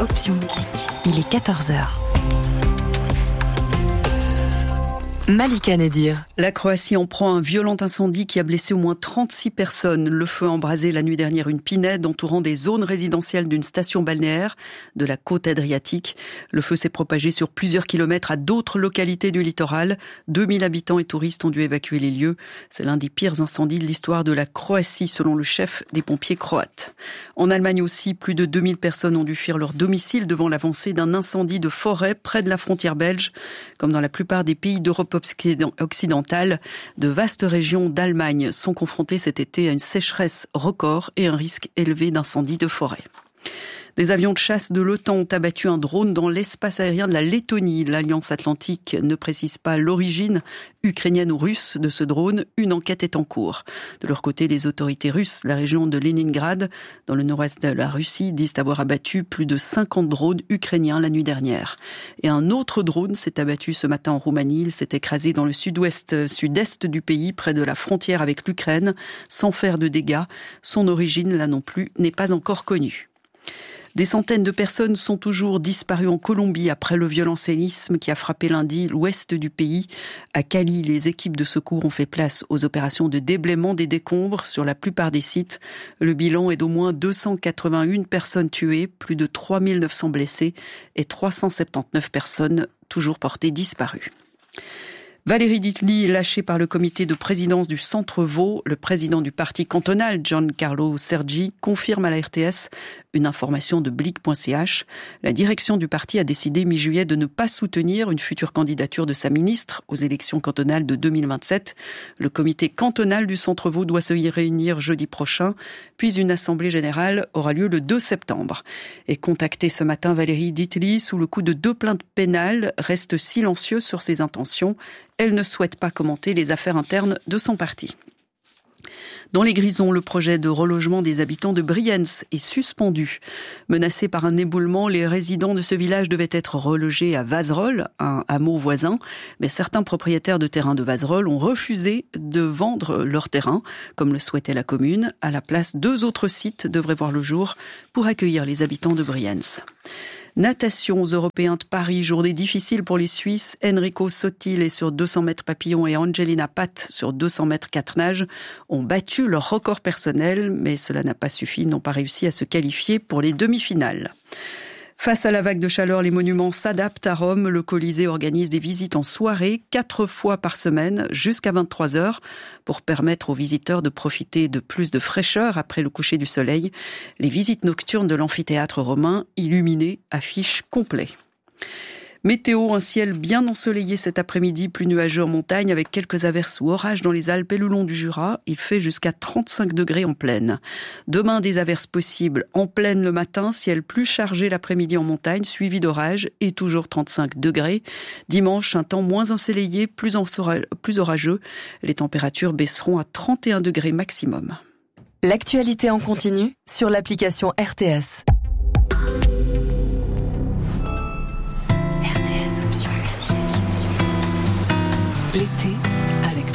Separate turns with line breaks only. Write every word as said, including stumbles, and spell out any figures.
Option Musique.
Il est quatorze heures. Malika Nedir.
La Croatie en prend un violent incendie qui a blessé au moins trente-six personnes. Le feu a embrasé la nuit dernière une pinède entourant des zones résidentielles d'une station balnéaire de la côte adriatique. Le feu s'est propagé sur plusieurs kilomètres à d'autres localités du littoral. deux mille habitants et touristes ont dû évacuer les lieux. C'est l'un des pires incendies de l'histoire de la Croatie, selon le chef des pompiers croates. En Allemagne aussi, plus de deux mille personnes ont dû fuir leur domicile devant l'avancée d'un incendie de forêt près de la frontière belge. Comme dans la plupart des pays d'Europe occidentale, de vastes régions d'Allemagne sont confrontées cet été à une sécheresse record et un risque élevé d'incendie de forêt. Des avions de chasse de l'OTAN ont abattu un drone dans l'espace aérien de la Lettonie. L'Alliance Atlantique ne précise pas l'origine ukrainienne ou russe de ce drone. Une enquête est en cours. De leur côté, les autorités russes, la région de Leningrad, dans le nord-ouest de la Russie, disent avoir abattu plus de cinquante drones ukrainiens la nuit dernière. Et un autre drone s'est abattu ce matin en Roumanie. Il s'est écrasé dans le sud-ouest, sud-est du pays, près de la frontière avec l'Ukraine, sans faire de dégâts. Son origine, là non plus, n'est pas encore connue. Des centaines de personnes sont toujours disparues en Colombie après le violent séisme qui a frappé lundi l'ouest du pays. À Cali, les équipes de secours ont fait place aux opérations de déblaiement des décombres sur la plupart des sites. Le bilan est d'au moins deux cent quatre-vingt-une personnes tuées, plus de trois mille neuf cents blessés et trois cent soixante-dix-neuf personnes toujours portées disparues. Valérie Ditli, lâchée par le comité de présidence du Centre Vaud, le président du parti cantonal, Giancarlo Sergi, confirme à la R T S une information de blic point c h. La direction du parti a décidé mi-juillet de ne pas soutenir une future candidature de sa ministre aux élections cantonales de deux mille vingt-sept. Le comité cantonal du Centre Vaud doit se y réunir jeudi prochain, puis une assemblée générale aura lieu le deux septembre. Et contactée ce matin, Valérie Ditli, sous le coup de deux plaintes pénales, reste silencieuse sur ses intentions. Elle ne souhaite pas commenter les affaires internes de son parti. Dans les Grisons, le projet de relogement des habitants de Brienz est suspendu. Menacés par un éboulement, les résidents de ce village devaient être relogés à Vazerolles, un hameau voisin. Mais certains propriétaires de terrains de Vazerolles ont refusé de vendre leur terrain, comme le souhaitait la commune. À la place, deux autres sites devraient voir le jour pour accueillir les habitants de Brienz. Natation aux Européens de Paris, journée difficile pour les Suisses. Enrico Sottil est sur deux cents mètres papillon et Angelina Patt sur deux cents mètres quatre nages ont battu leur record personnel, mais cela n'a pas suffi, n'ont pas réussi à se qualifier pour les demi-finales. Face à la vague de chaleur, les monuments s'adaptent à Rome. Le Colisée organise des visites en soirée, quatre fois par semaine, jusqu'à vingt-trois heures, pour permettre aux visiteurs de profiter de plus de fraîcheur après le coucher du soleil. Les visites nocturnes de l'amphithéâtre romain, illuminées, affichent complet. Météo, un ciel bien ensoleillé cet après-midi, plus nuageux en montagne avec quelques averses ou orages dans les Alpes et le long du Jura. Il fait jusqu'à trente-cinq degrés en plaine. Demain, des averses possibles en plaine le matin, ciel plus chargé l'après-midi en montagne, suivi d'orages et toujours trente-cinq degrés. Dimanche, un temps moins ensoleillé, plus, ensora- plus orageux. Les températures baisseront à trente et un degrés maximum.
L'actualité en continu sur l'application R T S.
L'été